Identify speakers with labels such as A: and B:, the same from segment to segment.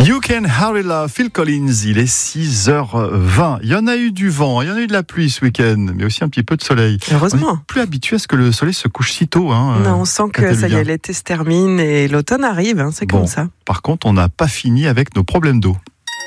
A: You Can Hurry Love, Phil Collins, il est 6h20. Il y en a eu du vent, il y en a eu de la pluie ce week-end, mais aussi un petit peu de soleil.
B: Heureusement.
A: On est plus habitué à ce que le soleil se couche si tôt.
B: Non, on sent que ça y est, l'été se termine et l'automne arrive, c'est comme ça.
A: Par contre, on n'a pas fini avec nos problèmes d'eau.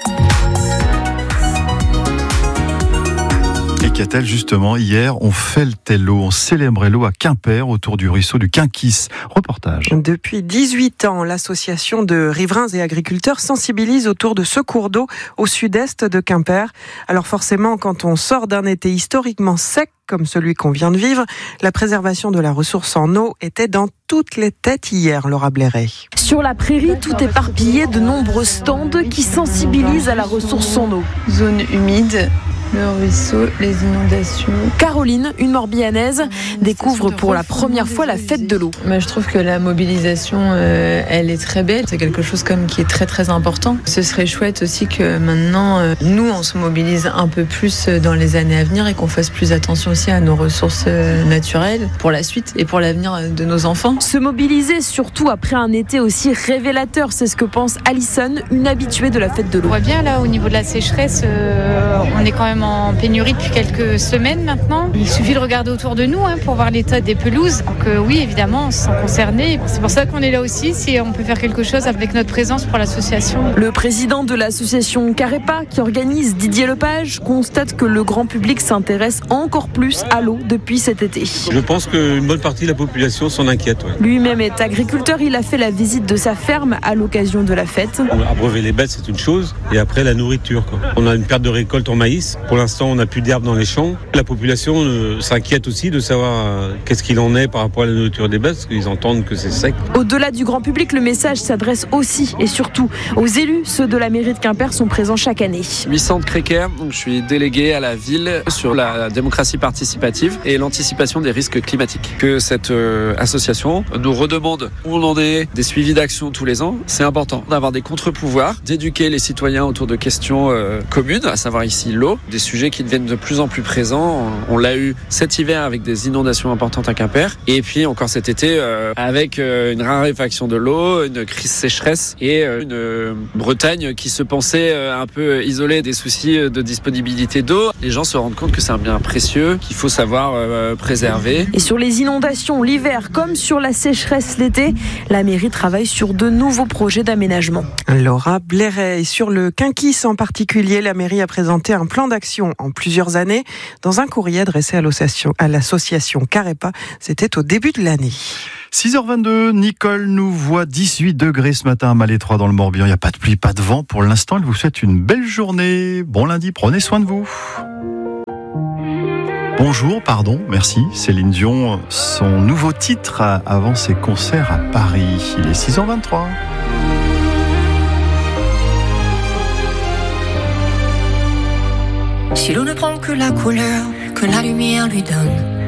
A: Et qu'a-t-elle justement hier, on fêtait l'eau, on célébrait l'eau à Quimper autour du ruisseau du Quinquis. Reportage.
B: Depuis 18 ans, l'association de riverains et agriculteurs sensibilise autour de ce cours d'eau au sud-est de Quimper. Alors forcément, quand on sort d'un été historiquement sec comme celui qu'on vient de vivre, la préservation de la ressource en eau était dans toutes les têtes hier, Laura Blairet.
C: Sur la prairie, tout éparpillé, de nombreux stands qui sensibilisent à la ressource en eau.
D: Zone humide, le ruisseau, les inondations.
C: Caroline, une Morbihanaise, découvre pour la première fois la fête de l'eau.
D: Je trouve que la mobilisation, elle est très belle. C'est quelque chose comme qui est très très important. Ce serait chouette aussi que maintenant, nous, on se mobilise un peu plus dans les années à venir et qu'on fasse plus attention aussi à nos ressources naturelles pour la suite et pour l'avenir de nos enfants.
C: Se mobiliser, surtout après un été aussi révélateur, c'est ce que pense Alison, une habituée de la fête de l'eau.
E: On voit bien là, au niveau de la sécheresse, on est quand même en pénurie depuis quelques semaines maintenant. Il suffit de regarder autour de nous pour voir l'état des pelouses. Donc oui, évidemment, on se sent concerné. C'est pour ça qu'on est là aussi, si on peut faire quelque chose avec notre présence pour l'association.
C: Le président de l'association Carepa, qui organise Didier Lepage, constate que le grand public s'intéresse encore plus à l'eau depuis cet été.
F: Je pense qu'une bonne partie de la population s'en inquiète. Ouais.
C: Lui-même est agriculteur, il a fait la visite de sa ferme à l'occasion de la fête.
F: Abreuver les bêtes, c'est une chose, et après la nourriture. On a une perte de récolte en maïs. Pour l'instant, on n'a plus d'herbe dans les champs. La population s'inquiète aussi de savoir qu'est-ce qu'il en est par rapport à la nourriture des bêtes, parce qu'ils entendent que c'est sec.
C: Au-delà du grand public, le message s'adresse aussi et surtout aux élus. Ceux de la mairie de Quimper sont présents chaque année.
G: Vicente Créquer, je suis délégué à la ville sur la démocratie participative et l'anticipation des risques climatiques. Que cette association nous redemande où on en est, des suivis d'action tous les ans. C'est important d'avoir des contre-pouvoirs, d'éduquer les citoyens autour de questions communes, à savoir ici l'eau, des sujets qui deviennent de plus en plus présents. On l'a eu cet hiver avec des inondations importantes à Quimper et puis encore cet été avec une raréfaction de l'eau, une crise sécheresse et une Bretagne qui se pensait un peu isolée des soucis de disponibilité d'eau. Les gens se rendent compte que c'est un bien précieux qu'il faut savoir préserver.
C: Et sur les inondations l'hiver comme sur la sécheresse l'été, la mairie travaille sur de nouveaux projets d'aménagement.
B: Laura Blairet. Et sur le Quinquis en particulier, la mairie a présenté un plan d'action en plusieurs années dans un courrier adressé à l'association Carepa. C'était au début de l'année.
A: 6h22, Nicole nous voit 18 degrés ce matin à Malétroit dans le Morbihan. Il n'y a pas de pluie, pas de vent pour l'instant. Elle vous souhaite une belle journée. Bon lundi, prenez soin de vous. Bonjour, merci. Céline Dion, son nouveau titre avant ses concerts à Paris. Il est 6h23.
H: Si l'eau ne prend que la couleur que la lumière lui donne,